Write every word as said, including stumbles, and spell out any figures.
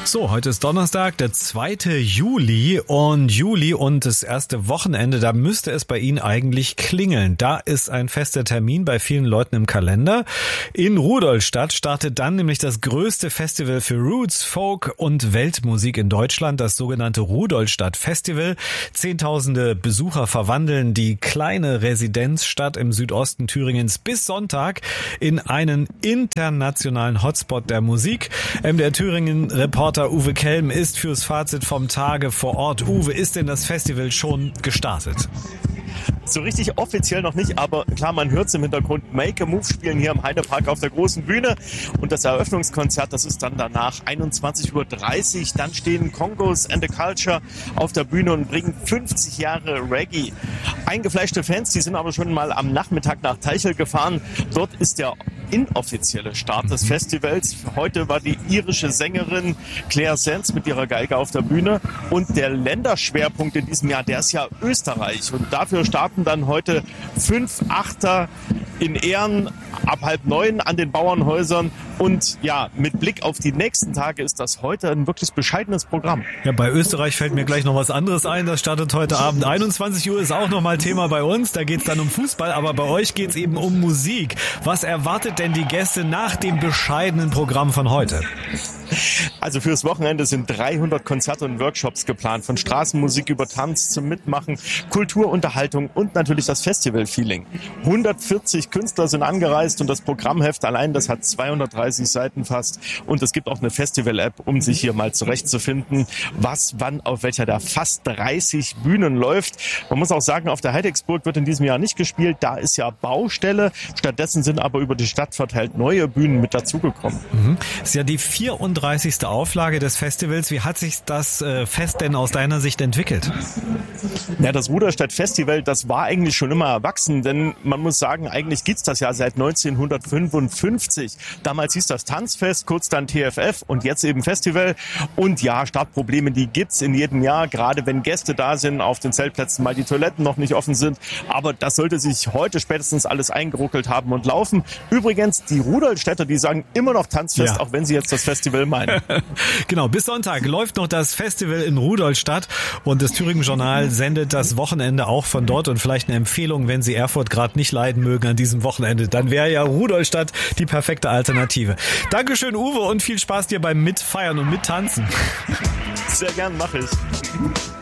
So, heute ist Donnerstag, der zweite Juli und Juli und das erste Wochenende, da müsste es bei Ihnen eigentlich klingeln. Da ist ein fester Termin bei vielen Leuten im Kalender. In Rudolstadt startet dann nämlich das größte Festival für Roots, Folk und Weltmusik in Deutschland, das sogenannte Rudolstadt Festival. Zehntausende Besucher verwandeln die kleine Residenzstadt im Südosten Thüringens bis Sonntag in einen internationalen Hotspot der Musik. M D R Thüringen-Reporter Uwe Kelm ist fürs Fazit vom Tage vor Ort. Uwe, ist denn das Festival schon gestartet? So richtig offiziell noch nicht, aber klar, man hört es im Hintergrund. Make a Move spielen hier im Heidepark auf der großen Bühne. Und das Eröffnungskonzert, das ist dann danach einundzwanzig Uhr dreißig. Dann stehen Congos and the Culture auf der Bühne und bringen fünfzig Jahre Reggae. Eingefleischte Fans, die sind aber schon mal am Nachmittag nach Teichel gefahren. Dort ist der inoffizielle Start des Festivals. Heute war die irische Sängerin Claire Sands mit ihrer Geige auf der Bühne. Und der Länderschwerpunkt in diesem Jahr, der ist ja Österreich. Und dafür starten dann heute fünf Achter in Ehren ab halb neun an den Bauernhäusern. Und ja, mit Blick auf die nächsten Tage ist das heute ein wirklich bescheidenes Programm. Ja, bei Österreich fällt mir gleich noch was anderes ein. Das startet heute Abend einundzwanzig Uhr, ist auch nochmal Thema bei uns. Da geht es dann um Fußball, aber bei euch geht es eben um Musik. Was erwartet denn die Gäste nach dem bescheidenen Programm von heute? Also fürs Wochenende sind dreihundert Konzerte und Workshops geplant, von Straßenmusik über Tanz zum Mitmachen, Kultur, Unterhaltung und natürlich das Festival-Feeling. hundertvierzig Künstler sind angereist und das Programmheft allein, das hat zweihundertdreißig Seiten fast. Und es gibt auch eine Festival-App, um sich hier mal zurechtzufinden, was wann auf welcher der fast dreißig Bühnen läuft. Man muss auch sagen, auf der Heidecksburg wird in diesem Jahr nicht gespielt, da ist ja Baustelle. Stattdessen sind aber über die Stadt verteilt neue Bühnen mit dazugekommen. Mhm. Das ist ja die vierunddreißigste Auflage des Festivals. Wie hat sich das äh, Fest denn aus deiner Sicht entwickelt? Ja, das Rudolstadt Festival, das war eigentlich schon immer erwachsen, denn man muss sagen, eigentlich gibt's das ja seit neunzehnhundertfünfundfünfzig. Damals hieß das Tanzfest, kurz dann T F F und jetzt eben Festival. Und ja, Startprobleme, die gibt's in jedem Jahr, gerade wenn Gäste da sind, auf den Zeltplätzen mal die Toiletten noch nicht offen sind. Aber das sollte sich heute spätestens alles eingeruckelt haben und laufen. Übrigens, die Rudolstädter, die sagen immer noch Tanzfest, ja, auch wenn sie jetzt das Festival meinen. Genau, bis Sonntag läuft noch das Festival in Rudolstadt und das Thüringen Journal sendet das Wochenende auch von dort. Und vielleicht eine Empfehlung, wenn Sie Erfurt gerade nicht leiden mögen an diesem Wochenende, dann wäre ja Rudolstadt die perfekte Alternative. Dankeschön, Uwe, und viel Spaß dir beim Mitfeiern und Mittanzen. Sehr gern, mache ich.